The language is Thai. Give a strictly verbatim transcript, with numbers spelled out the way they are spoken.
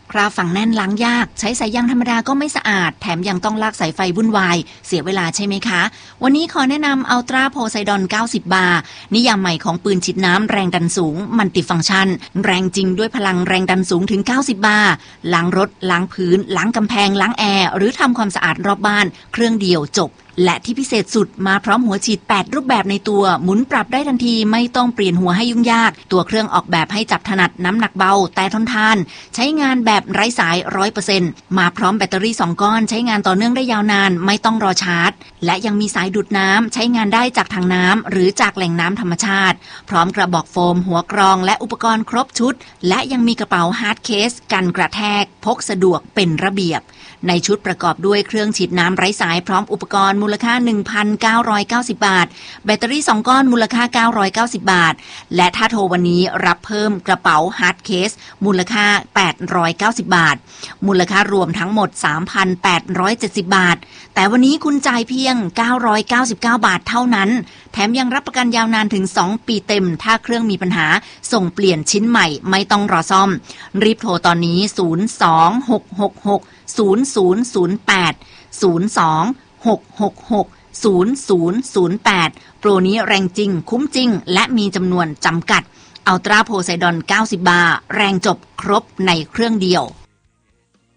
คราบฝังแน่นล้างยากใช้สายยางธรรมดาก็ไม่สะอาดแถมยังต้องลากสายไฟวุ่นวายเสียเวลาใช่ไหมคะวันนี้ขอแนะนำ Ultra Poseidon เก้าสิบ บาร์นิยามใหม่ของปืนฉีดน้ำแรงดันสูงมัลติฟังก์ชันแรงจริงด้วยพลังแรงดันสูงถึงเก้าสิบบาร์ล้างรถล้างพื้นล้างกำแพงล้างแอร์หรือทำความสะอาดรอบบ้านเครื่องเดียวจบและที่พิเศษสุดมาพร้อมหัวฉีดแปดรูปแบบในตัวหมุนปรับได้ทันทีไม่ต้องเปลี่ยนหัวให้ยุ่งยากตัวเครื่องออกแบบให้จับถนัดน้ำหนักเบาแต่ทนทานใช้งานแบบไร้สาย ร้อยเปอร์เซ็นต์ มาพร้อมแบตเตอรี่สองก้อนใช้งานต่อเนื่องได้ยาวนานไม่ต้องรอชาร์จและยังมีสายดูดน้ำใช้งานได้จากถังน้ำหรือจากแหล่งน้ำธรรมชาติพร้อมกระบอกโฟมหัวกรองและอุปกรณ์ครบชุดและยังมีกระเป๋าฮาร์ดเคสกันกระแทกพกสะดวกเป็นระเบียบในชุดประกอบด้วยเครื่องฉีดน้ำไร้สายพร้อมอุปกรณ์มูลค่า หนึ่งพันเก้าร้อยเก้าสิบ บาทแบตเตอรี่สองก้อนมูลค่าเก้าร้อยเก้าสิบบาทและถ้าโทรวันนี้รับเพิ่มกระเป๋าฮาร์ดเคสมูลค่าแปดร้อยเก้าสิบบาทมูลค่ารวมทั้งหมด สามพันแปดร้อยเจ็ดสิบ บาทแต่วันนี้คุณจ่ายเพียงเก้าร้อยเก้าสิบเก้าบาทเท่านั้นแถมยังรับประกันยาวนานถึงสองปีเต็มถ้าเครื่องมีปัญหาส่งเปลี่ยนชิ้นใหม่ไม่ต้องรอซ่อมรีบโทรตอนนี้ศูนย์ สอง หก หก หก ศูนย์ ศูนย์ ศูนย์ แปด ศูนย์ สอง หก หก หก ศูนย์ ศูนย์ ศูนย์ แปดโปรนี้แรงจริงคุ้มจริงและมีจำนวนจำกัด Ultra Poseidon เก้าสิบ บาร์แรงจบครบในเครื่องเดียว